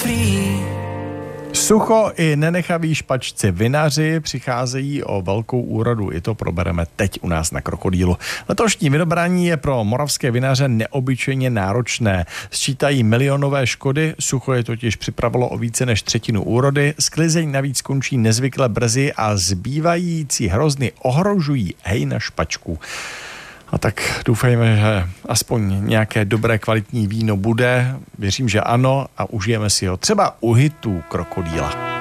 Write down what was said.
Sucho i nenechaví špačci vinaři přicházejí o velkou úrodu. I to probereme teď u nás na Krokodýlu. Letošní vynobrání je pro moravské vinaře neobyčejně náročné. Sčítají milionové škody, sucho je totiž připravilo o více než třetinu úrody, sklizeň navíc končí nezvykle brzy a zbývající hrozny ohrožují hejna špačků. A tak doufejme, že aspoň nějaké dobré kvalitní víno bude. Věřím, že ano a užijeme si ho třeba u hitů Krokodýla.